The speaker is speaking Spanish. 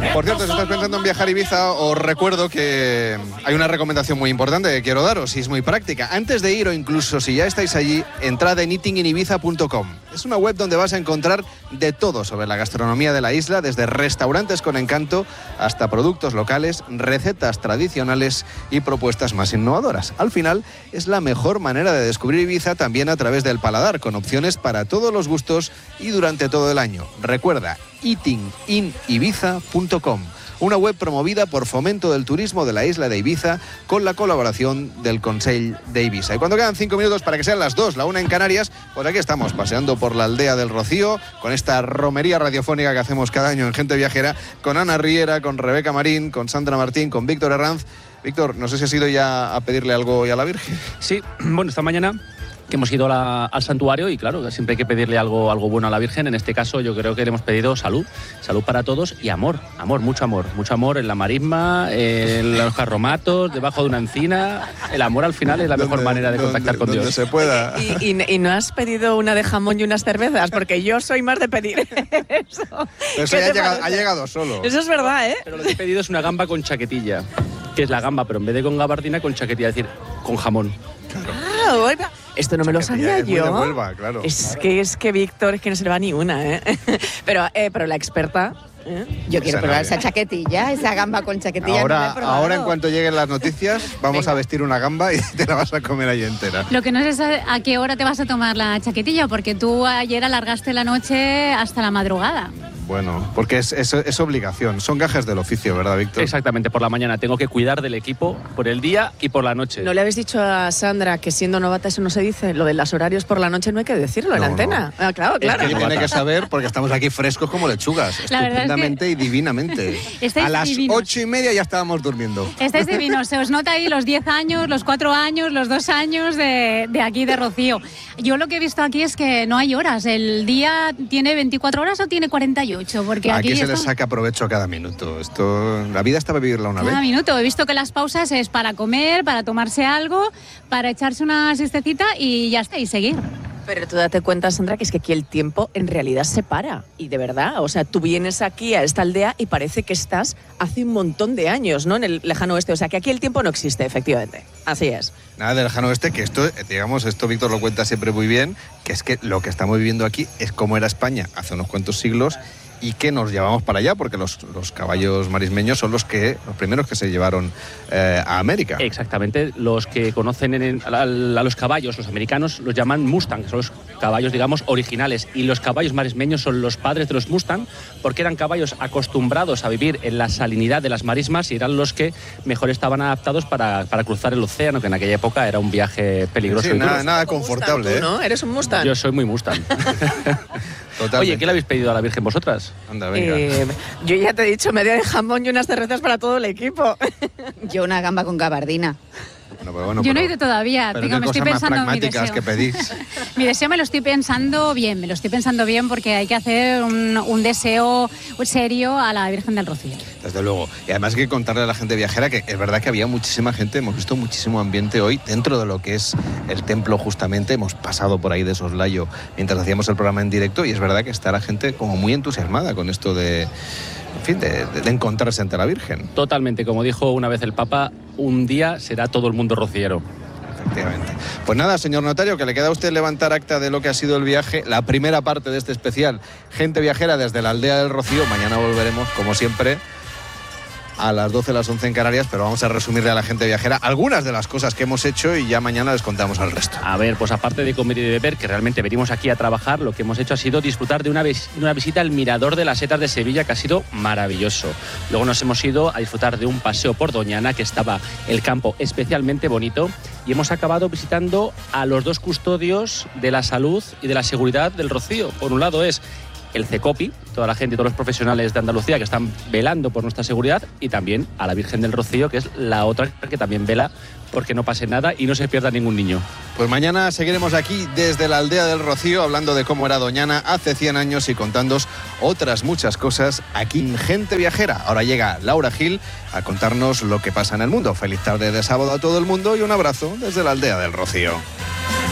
Por cierto, si estás pensando en viajar a Ibiza, os recuerdo que hay una recomendación muy importante que quiero daros y es muy práctica. Antes de ir o incluso si ya estáis allí, entrad en eatinginibiza.com. Es una web donde vas a encontrar de todo sobre la gastronomía de la isla, desde restaurantes con encanto hasta productos locales, recetas tradicionales y propuestas más innovadoras. Al final, es la mejor manera de descubrir Ibiza también a través del paladar, con opciones para todos los gustos y durante todo el año. Recuerda, eatinginibiza.com, una web promovida por Fomento del Turismo de la isla de Ibiza con la colaboración del Consell de Ibiza. Y cuando quedan 5 minutos para que sean las 2, la 1 en Canarias, pues aquí estamos paseando por la aldea del Rocío con esta romería radiofónica que hacemos cada año en Gente Viajera, con Ana Riera, con Rebeca Marín, con Sandra Martín, con Víctor Herranz. Víctor, no sé si has ido ya a pedirle algo a la Virgen. Sí, bueno, esta mañana que hemos ido al santuario y claro, siempre hay que pedirle algo bueno a la Virgen. En este caso yo creo que le hemos pedido salud para todos y amor, mucho amor en la marisma, en los carromatos, debajo de una encina. El amor al final es la mejor manera de contactar con Dios. Donde se pueda. ¿Y no has pedido una de jamón y unas cervezas? Porque yo soy más de pedir eso. Eso ya ha llegado solo. Eso es verdad, ¿eh? Pero lo que he pedido es una gamba con chaquetilla, que es la gamba, pero en vez de con gabardina, con chaquetilla, es decir, con jamón. Claro. Oiga, esto no me lo sabía yo. De Huelva, claro. Es que Víctor, es que no se le va ni una, ¿eh? Pero la experta... Yo quiero probar esa chaquetilla, esa gamba con chaquetilla. Ahora en cuanto lleguen las noticias, vamos a vestir una gamba y te la vas a comer ahí entera. Lo que no sé es a qué hora te vas a tomar la chaquetilla, porque tú ayer alargaste la noche hasta la madrugada. Bueno, porque es obligación, son gajes del oficio, ¿verdad, Víctor? Exactamente, por la mañana tengo que cuidar del equipo por el día y por la noche. ¿No le habéis dicho a Sandra que siendo novata eso no se dice? Lo de los horarios por la noche no hay que decirlo en la antena. No. Ah, claro. Es que tiene que saber porque estamos aquí frescos como lechugas, estupendamente y divinamente. A las 8:30 ya estábamos durmiendo. Estáis divinos, se os nota ahí los 10 años, los 4 años, los 2 años de aquí de Rocío. Yo lo que he visto aquí es que no hay horas, ¿el día tiene 24 horas o tiene 48? Porque aquí se le saca provecho a cada minuto. La vida está para vivirla una vez. Cada minuto. He visto que las pausas es para comer, para tomarse algo, para echarse una siestecita y ya está, y seguir. Pero tú date cuenta, Sandra, que es que aquí el tiempo en realidad se para. Y de verdad, o sea, tú vienes aquí a esta aldea y parece que estás hace un montón de años, ¿no? En el lejano oeste. O sea, que aquí el tiempo no existe, efectivamente. Así es. Nada del lejano oeste, que esto Víctor lo cuenta siempre muy bien, que es que lo que estamos viviendo aquí es como era España hace unos cuantos siglos y que nos llevamos para allá, porque los caballos marismeños son los primeros que se llevaron a América. Exactamente, los que conocen a los caballos, los americanos, los llaman Mustang, son los caballos, digamos, originales, y los caballos marismeños son los padres de los Mustang, porque eran caballos acostumbrados a vivir en la salinidad de las marismas y eran los que mejor estaban adaptados para cruzar el océano, que en aquella época era un viaje peligroso. Sí, nada confortable. Mustang, ¿tú, no? ¿Eres un Mustang? Yo soy muy Mustang. Totalmente. Oye, ¿qué le habéis pedido a la Virgen vosotras? Anda, venga. Yo ya te he dicho, media de jamón y unas cervezas para todo el equipo. Yo una gamba con gabardina. Yo no he ido todavía. Pero me estoy pensando en mi deseo. Que pedís. Mi deseo me lo estoy pensando bien porque hay que hacer un deseo serio a la Virgen del Rocío. Desde luego. Y además hay que contarle a la gente viajera que es verdad que había muchísima gente, hemos visto muchísimo ambiente hoy dentro de lo que es el templo justamente. Hemos pasado por ahí de soslayo mientras hacíamos el programa en directo y es verdad que está la gente como muy entusiasmada con esto de encontrarse ante la Virgen. Totalmente, como dijo una vez el Papa, un día será todo el mundo rociero. Efectivamente. Pues nada, señor notario, que le queda a usted levantar acta de lo que ha sido el viaje, la primera parte de este especial Gente Viajera desde la aldea del Rocío. Mañana volveremos, como siempre, a las 12, las 11 en Canarias, pero vamos a resumirle a la gente viajera algunas de las cosas que hemos hecho y ya mañana les contamos el resto. A ver, pues aparte de comer y de beber, que realmente venimos aquí a trabajar, lo que hemos hecho ha sido disfrutar de una visita al Mirador de las Setas de Sevilla, que ha sido maravilloso. Luego nos hemos ido a disfrutar de un paseo por Doñana, que estaba el campo especialmente bonito, y hemos acabado visitando a los 2 custodios de la salud y de la seguridad del Rocío. Por un lado es el CECOPI, toda la gente y todos los profesionales de Andalucía que están velando por nuestra seguridad, y también a la Virgen del Rocío, que es la otra que también vela porque no pase nada y no se pierda ningún niño. Pues mañana seguiremos aquí desde la aldea del Rocío hablando de cómo era Doñana hace 100 años y contándoos otras muchas cosas aquí en Gente Viajera. Ahora llega Laura Gil a contarnos lo que pasa en el mundo. Feliz tarde de sábado a todo el mundo y un abrazo desde la aldea del Rocío.